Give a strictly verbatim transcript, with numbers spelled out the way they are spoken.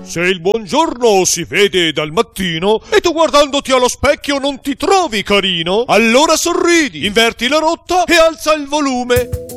Se il buongiorno si vede dal mattino e tu guardandoti allo specchio non ti trovi carino, allora sorridi, inverti la rotta e alza il volume.